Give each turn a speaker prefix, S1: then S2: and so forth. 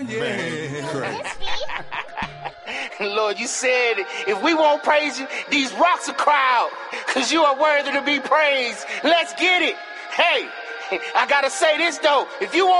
S1: yeah.
S2: Lord, you said if we won't praise you, these rocks will cry out, because you are worthy to be praised. Let's get it. Hey, I got to say this, though. If you won't